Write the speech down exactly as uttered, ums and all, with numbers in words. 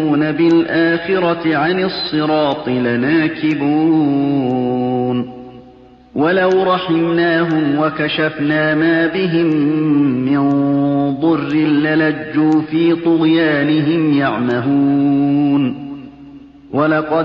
بِالْآخِرَةِ عَنِ الصِّرَاطِ لَنَاكِبُونَ وَلَوْ رَحِمْنَاهُمْ وَكَشَفْنَا مَا بِهِم مِّن ضُرٍّ لَّلَجُّوا فِي طُغْيَانِهِمْ يَعْمَهُونَ.